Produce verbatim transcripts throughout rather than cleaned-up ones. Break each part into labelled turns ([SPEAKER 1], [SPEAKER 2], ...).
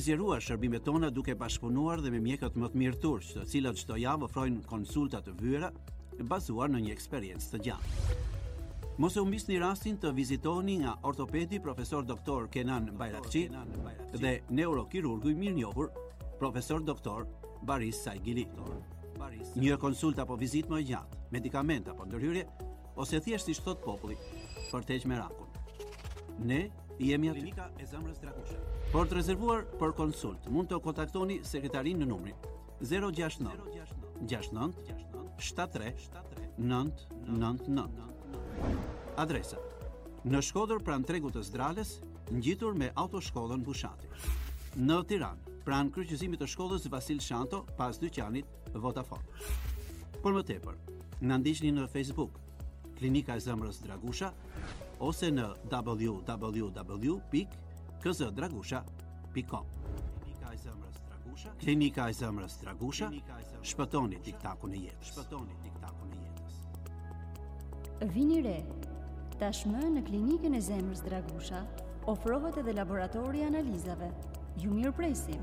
[SPEAKER 1] zgjeruar shërbimet tona duke bashkëpunuar dhe me mjekët më të mirë turq, të cilët çdo javë ofrojnë konsulta të vëra bazuar në një eksperiencë të gjatë. Mos e humbisni rastin të vizitoni nga ortopedi profesor doktor Kenan Bayrakçi dhe neurokirurgu i mirënjohur profesor doktor Baris Saigili. Një konsult apo vizitë më e gjatë, medikament apo ndërhyrje, ose thjesht si thot populli, për të heqë merakun. Ne jemi aty. Klinika e Zemrës Dragusha. Por të rezervuar për konsult, mund të kontaktoni sekretarin në numrin zero gjasht nënt gjasht nënt shtatëdhjetë tre nëntëdhjetë nëntëdhjetë nëntëdhjetë. Adresa: në Shkodër pranë Tregut të Zdrales, ngjitur me autoshkollën Bushati. Në Tiranë, pranë kryqëzimit të shkollës Vasil Shanto, pas dyqanit Vodafone. Por më tepër, na ndiqni në Facebook, Klinika e Zemrës Dragusha, ose në w w w pikë k z dragusha pikë com. Klinika e Zemrës Dragusha, Klinika e Zemrës Dragusha, shpëtoni tiktakun e jetës. Shpëtoni tiktakun e jetës.
[SPEAKER 2] Vini re. Tashmë në Klinikën e Zemrës Dragusha ofrohet edhe laboratori i analizave. Ju mirëpresim.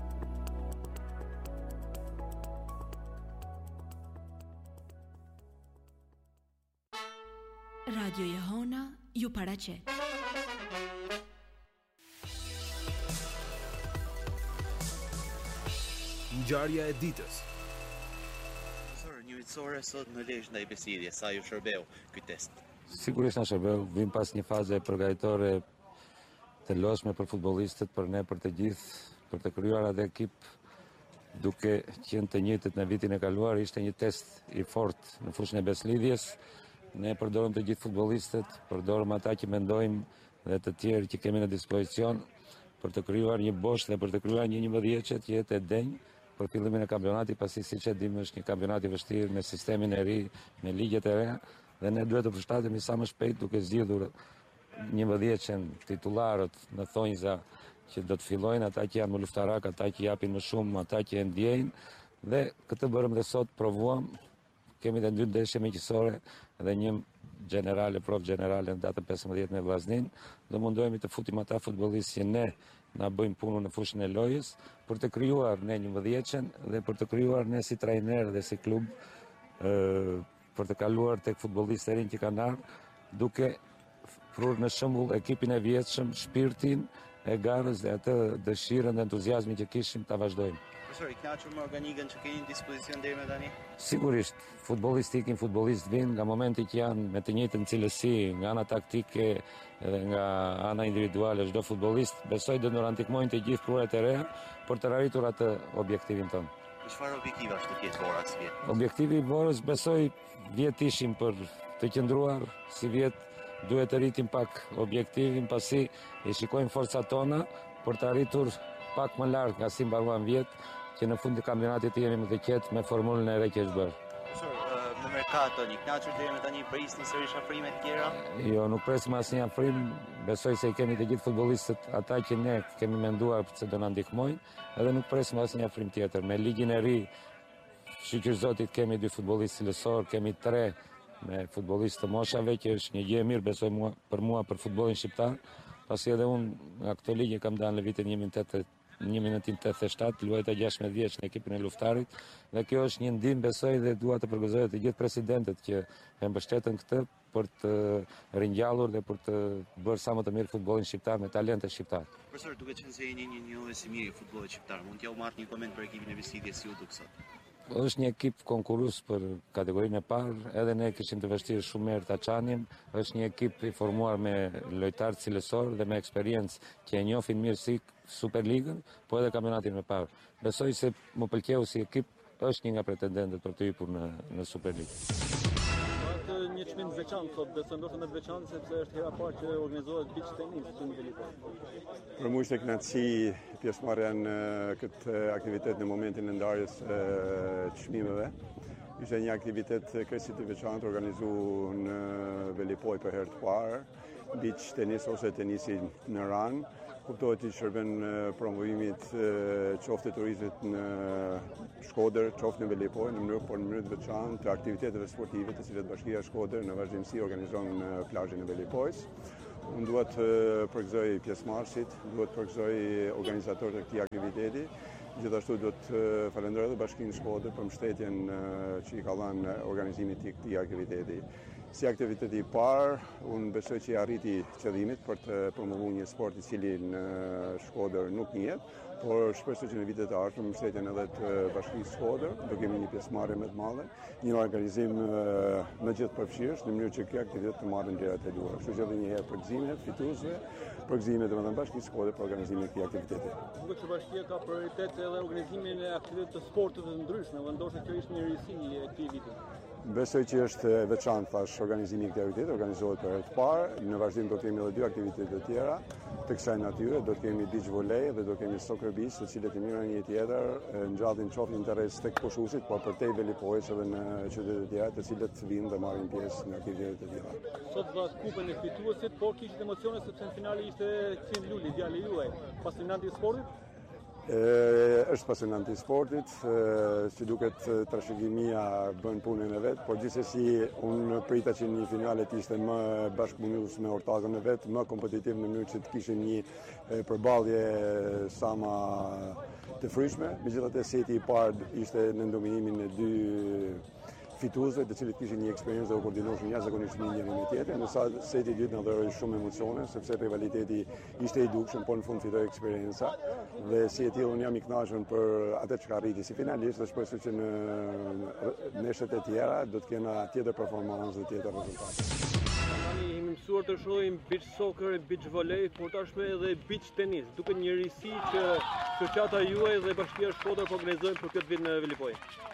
[SPEAKER 3] Radio Jehona ju paraqet.
[SPEAKER 4] Ngjarja e ditës.
[SPEAKER 5] Një vitësore sot në Lezhë ndaj Besidjes, sa ju shërbeu ky test?
[SPEAKER 6] Sigurisht na shërbeu, vim pas një faze përgatitorë të lodhshme për futbollistët, për ne, për të gjithë, për të krijuar atë ekip duke qenë të njëjtët në vitin e kaluar. Ishte një test i fortë në fushën e beslidhjes. Ne përdorëm të gjithë futbollistët, përdorëm ata që mendojmë dhe të tjerë që kemi në dispozicion për të krijuar një bosh dhe për të krijuar një njëmbëdhjeçe që jetë e denjë për fillimin e kampionatit, pasi siç e dimë është një kampionat i vështirë me sistemin e ri, me ligjet e reja, dhe ne duhet të përshtatemi sa më shpejt duke zgjidhur njëmbëdhjeçen titullarët në thonjza që do të fillojnë, ata që janë më luftarak, ata që japin më shumë, ata që e ndjejnë, dhe këtë bërëm dhe sot, provuam. Kemi dhe dy ndeshje miqësore dhe një generale, prof generale në datën pesëmbëdhjetë në Vllaznin, dhe mundohemi të futim ata futbollistë që ne na bëjmë punën në fushën e lojës për të krijuar ne njëmbëdhjeçen dhe për të krijuar ne si trajner dhe si klub ë për të kaluar tek futbollistë e rinj që kanë ardhur, duke prur në shembull ekipin e vjetshëm, shpirtin e garës dhe atë dëshirën dhe entuziazmin që kishim ta vazhdojmë.
[SPEAKER 5] Profesor, i kënaqur me organikën që keni në dispozicion deri më tani?
[SPEAKER 6] Sigurisht, futbollistë ikin, futbollistë vinë nga momenti që janë me të njëjtën cilësi, nga ana taktike dhe nga ana individuale çdo futbollist, besoj do në ndihmojnë të gjithë prurat e reja për të arritur atë objektivin tonë.
[SPEAKER 5] Çfarë objektivi është të ketë Bora si vjet?
[SPEAKER 6] Objektivi i Borës besoj vjet ishim për të qëndruar si vjet, duhet të rritim pak objektivin, pasi i shikojmë forcat tona për të arritur pak më lart nga si mbaruan vjet, që në fund të kampionatit jemi më të qetë me formulën e re që është bërë.
[SPEAKER 5] Profesor, në merkato, një kënaqur deri më tani prisni sërish afrime të tjera?
[SPEAKER 6] Jo, nuk presim asnjë afrim. Besoj se i kemi të gjithë futbollistët ata që ne kemi menduar se do na ndihmojnë, edhe nuk presim asnjë afrim tjetër. Me ligjin e ri, shqyr zotit, kemi dy futbollistë cilësor, kemi tre me futbollistë të moshave, që është një gjë e mirë besoj mua, për mua për futbollin shqiptar, pasi edhe unë nga këto ligje kam dalë në vitin një mijë nëntëqind e tetëdhjetë e shtatë, luajta gjashtëdhjetë vjeç në ekipin e luftarit, dhe kjo është një ndihmë besoj dhe dua të përgëzoj të gjithë presidentët që e mbështetën këtë për të ringjallur dhe për të bërë sa më të mirë futbollin shqiptar me talente shqiptar.
[SPEAKER 5] Profesor, duke qenë se jeni një njohës i mirë i futbollit shqiptar, mund t'ja u marrë një koment për ekipin e Besidjes si u duk sot?
[SPEAKER 6] Është një ekip konkurrues për kategorinë e parë, edhe ne kishim të vështirë shumë herë ta çanim. Është një ekip i formuar me lojtarë cilësor dhe me eksperiencë që e njohin mirë si Superligën, po edhe kampionatin e parë. Besoj se më pëlqeu si ekip, është një nga pretendentët për të hyrë në në Superligë.
[SPEAKER 7] Një çmim të veçantë sot, besoj ndoshta më të veçantë sepse është hera parë që organizohet beach tennis në Velipoj.
[SPEAKER 8] Për mua ishte kënaqësi pjesëmarrja në këtë aktivitet në momentin e ndarjes së çmimeve. Ishte një aktivitet krejtësisht i veçantë organizuar në Velipoj për herë të parë, beach tennis ose tenisi në ran. Kuptohet që shërben promovimit qoftë të turizmit në Shkodër, qoftë në Velipoj, në mënyrë, por në mënyrë të veçantë të aktiviteteve sportive të cilat Bashkia e Shkodër në vazhdimsi organizon në plazhin e Velipojs. Unë duhet të përgëzoj pjesëmarrësit, duhet të përgëzoj organizatorët e këtij aktiviteti. Gjithashtu do të falenderoj edhe Bashkinë Shkodër për mbështetjen që i ka dhënë organizimit të këtij aktiviteti. Si aktiviteti i parë, unë besoj që i arriti qëllimit për të promovuar një sport i cili në Shkodër nuk njihet, por shpresoj që në vitet e ardhshme me mbështetjen edhe të Bashkisë Shkodër do kemi një pjesëmarrje më të madhe, një organizim më gjithë përfshirës në mënyrë që kjo aktivitet të marrë ndjerat e duhura. Kështu që edhe një herë përgëzimet fituesve, përgëzimet domethënë Bashkisë Shkodër për organizimin e këtij aktiviteti.
[SPEAKER 7] Duket që bashkia ka prioritet edhe organizimin e aktivitetet të sportit të ndryshme, dhe ndoshta kjo ishte një riziki e këtij viti.
[SPEAKER 8] Besoj që është e veçantë thash organizimi i këtij aktiviteti, organizohet për herë të parë. Në vazhdim do të kemi edhe dy aktivitete të tjera të kësaj natyre, do të kemi beach volley dhe do të kemi soccer beach, të cilët i njëra një tjetër ngjallin qoftë interes tek pushuesit, por për te velipojës edhe në qytete të tjera të cilët vinë dhe marrin pjesë në aktivitetet e tjera.
[SPEAKER 7] Sot dha kupën e fituesit, por kishit emocione sepse në finale ishte Ksind Luli, djali juaj, pasionanti i sportit.
[SPEAKER 8] E, është pasionanti i sportit, si duket trashëgimia bën punën e vet, por gjithsesi unë prita që një finale të ishte më bashkëpunues me ortakën e vet, më kompetitiv në mënyrë që të kishin një përballje sa më të fryshme. Megjithatë seti i parë ishte në ndominimin e dy fituesve, të cilët kishin një eksperiencë dhe u koordinoheshin jashtëzakonisht mirë njëri me tjetrin, ndërsa seti i dytë na dhuroi shumë emocione, sepse rivaliteti ishte i dukshëm, por në fund fitoi eksperjenca. Dhe si e tillë unë jam i kënaqur për atë që arriti si finalist dhe shpresoj që në neshet e tjera do të kena tjetër performancë dhe tjetër rezultate.
[SPEAKER 7] Tani jemi mësuar të shohim beach soccer, beach volley, por tashmë edhe beach tenis. Duket një risi që shoqata juaj dhe Bashkia Shkodër po organizojnë për këtë vit në Velipoj.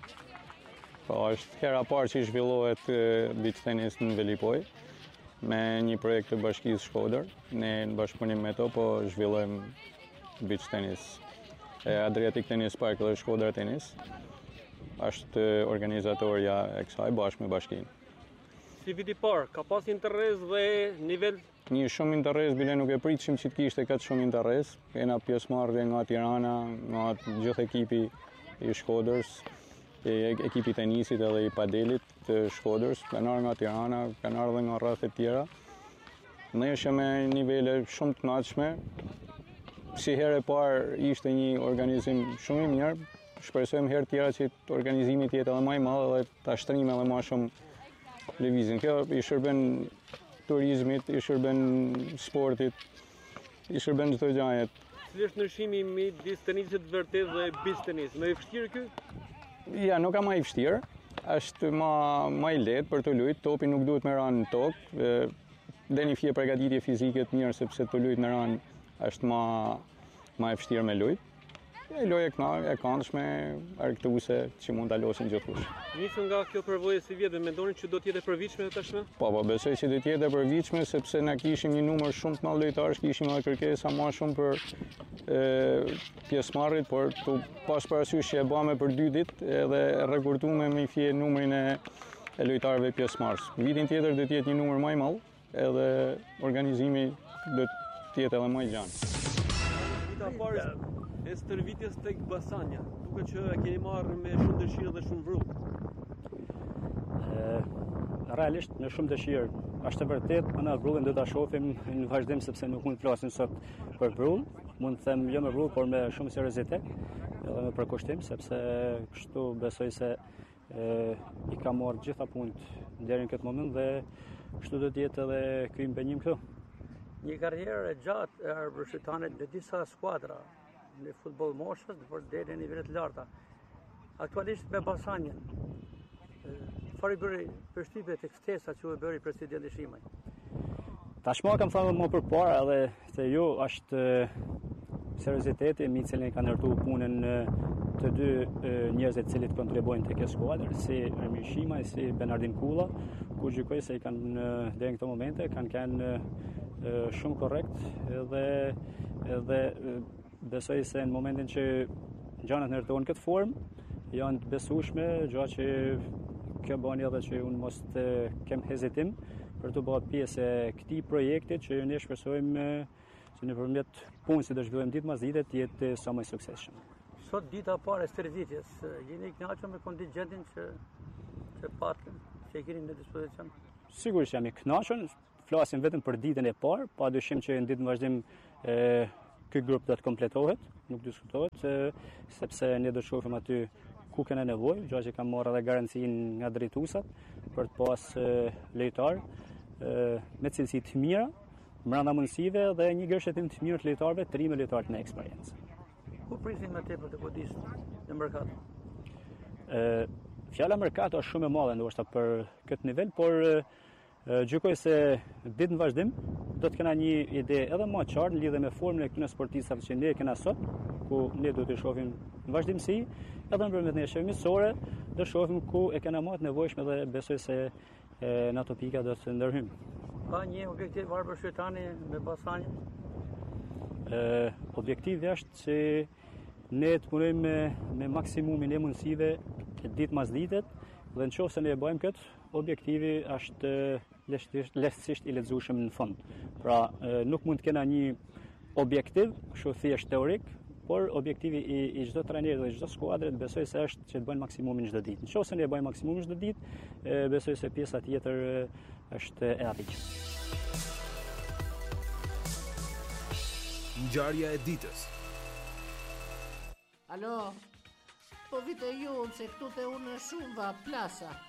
[SPEAKER 9] Po, është hera parë që i zhvillohet beach tenis në Velipoj me një projekt të Bashkisë Shkodër. Ne në bashkëpunim me to po zhvillojmë beach tenis. Adriatic Tennis Park dhe Shkodra Tenis është organizatorja e kësaj bashkë me bashkinë.
[SPEAKER 7] Si viti parë, ka pas interes dhe nivel?
[SPEAKER 9] Një shumë interes, bile nuk e pritshim që të kishte këtë shumë interes. Kena pjesëmarrje nga Tirana, nga gjithë ekipi i Shkodrës, ekipi tenisit edhe i padelit të Shkodrës, kanë ardhur nga Tirana, kanë ardhur nga rrethet tjera. Ne ishim me nivele shumë të kënaqshme. Si herë e parë ishte një organizim shumë i mirë. Shpresojmë herë tjera që organizimi të jetë edhe më i madh dhe ta shtrimë edhe më shumë lëvizjen. Kjo i shërben turizmit, i shërben sportit, i shërben çdo gjëje.
[SPEAKER 7] Cili është ndryshimi midis tenisit vërtet dhe beach tenis? Më i vështirë ky?
[SPEAKER 9] Ja, nuk ka më i vështirë. Është më më i lehtë për të luajtur. Topi nuk duhet me rënë në tokë. Dhe një fije përgatitje fizike të mirë sepse të luajt me rënë është më më e vështirë me luajt. E lojë e këndshme, argëtuese që mund ta losin gjithkush.
[SPEAKER 7] Nisën nga kjo përvojë si vjetë, mendoni që do të jetë e përvitshme tashmë?
[SPEAKER 9] Po, po, besoj që do të jetë e përvitshme sepse na kishim një numër shumë të madh lojtarësh, kishim edhe kërkesa më shumë për e, pjesëmarrjet, por tu pas parasysh që e bëme për dy ditë edhe rekorduam me fije numrin e, e lojtarëve pjesëmarrës. Vitin tjetër do të jetë një numër më i madh, edhe organizimi do të jetë edhe më i gjanë.
[SPEAKER 7] Vita parë e stërvitjes tek Basanja, duket që e keni marrë me shumë dëshirë dhe shumë vrull.
[SPEAKER 10] Realisht me shumë dëshirë. Është e vërtet, në vrullin do ta shohim në vazhdim sepse nuk mund të flasim sot për vrull, mund të them jo me vrull, por me shumë seriozitet edhe me përkushtim, sepse kështu besoj se e, i ka marrë gjitha punët deri në këtë moment dhe kështu do të jetë edhe ky impenjim këtu.
[SPEAKER 11] Një karrierë e gjatë e arbërshëtanit në disa skuadra në futboll moshës për deri në nivele të larta. Aktualisht me Basanjën. Çfarë bëri përshtypje tek ftesa që u bëri presidenti Shimaj?
[SPEAKER 10] Tashmë kam thënë më përpara edhe se ju është serioziteti me i cilin kanë ndërtuar punën të dy njerëzit të cilët kontribuojnë tek kjo skuadër, si Ermir Shimaj, si Bernardin Kulla, ku gjykoj se i kanë deri në këto momente kanë kanë shumë korrekt edhe edhe besoj se në momentin që gjanat ndërtohen këtë formë, janë të besueshme, gjë që kjo bën edhe që unë mos të kem hezitim për të bërë pjesë e këtij projekti që ne shpresojmë që nëpërmjet punës që do zhvillojmë ditë pas dite të jetë sa më i suksesshëm.
[SPEAKER 11] Sot dita e parë e stërvitjes, jeni i kënaqur me kontingjentin që që patëm, që e keni në dispozicion?
[SPEAKER 10] Sigurisht jam i kënaqur. flasim vetëm për ditën e parë, pa dyshim që në ditën vazhdim e, ky grup do të kompletohet, nuk diskutohet, e, sepse ne do të shohim aty ku kena nevojë, gjë që kam marrë edhe garancinë nga drejtuesat për të pas e, lojtar e, me cilësi të mira, brenda mundësive dhe një gërshetim të mirë të lojtarëve, të ri me lojtarë me eksperiencë.
[SPEAKER 11] Ku prisin më tepër të godisë në merkato?
[SPEAKER 10] E, fjala merkato është shumë e madhe ndoshta për këtë nivel, por e, gjykoj se ditë në vazhdim do të kena një ide edhe më të qartë në lidhje me formën e këtyre sportistëve që ne kena sot, ku ne do të shohim në vazhdimsi, edhe nëpërmjet ndeshjeve miqësore do shohim ku e kena më të nevojshme dhe besoj se e, në ato pika do të ndërhyjmë.
[SPEAKER 11] Ka një objektiv varë për Shqiptani me Basanjë?
[SPEAKER 10] E, objektivi është që ne të punojmë me, me maksimumin e mundësive ditë mas ditet, dhe në qoftë se ne e bëjmë këtë, objektivi është lehtësisht i lexueshëm në fund. Pra, nuk mund të kena një objektiv, kështu thjesht teorik, por objektivi i, i çdo trajneri dhe çdo skuadre besoj se është që të bëjnë maksimumin çdo ditë. Në qoftë se ne e bëjmë maksimumin çdo ditë, besoj se pjesa tjetër është e arritshme.
[SPEAKER 4] Ngjarja e ditës.
[SPEAKER 12] Alo, po vite ju se këtu te unë shumë va plasa.